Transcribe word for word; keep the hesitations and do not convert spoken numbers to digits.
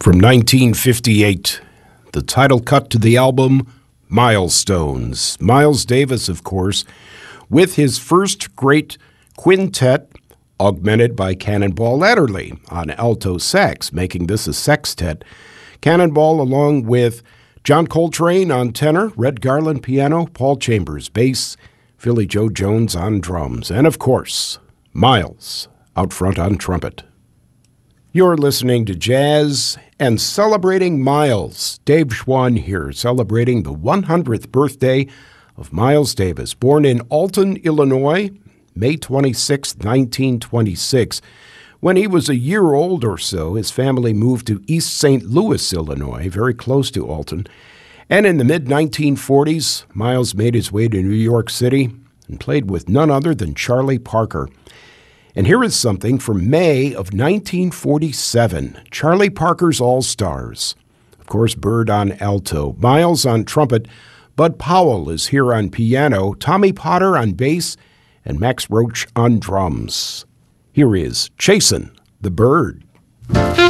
From nineteen fifty-eight, the title cut to the album, Milestones. Miles Davis, of course, with his first great quintet, augmented by Cannonball Adderley on alto sax, making this a sextet. Cannonball along with John Coltrane on tenor, Red Garland piano, Paul Chambers bass, Philly Joe Jones on drums, and of course, Miles out front on trumpet. You're listening to Jazz and celebrating Miles. Dave Schwann here, celebrating the one hundredth birthday of Miles Davis, born in Alton, Illinois, May twenty-sixth, nineteen twenty-six. When he was a year old or so, his family moved to East Saint Louis, Illinois, very close to Alton. And in the mid nineteen forties, Miles made his way to New York City and played with none other than Charlie Parker. And here is something from May of nineteen forty-seven, Charlie Parker's All-Stars. Of course, Bird on alto, Miles on trumpet, Bud Powell is here on piano, Tommy Potter on bass, and Max Roach on drums. Here is Chasin' the Bird.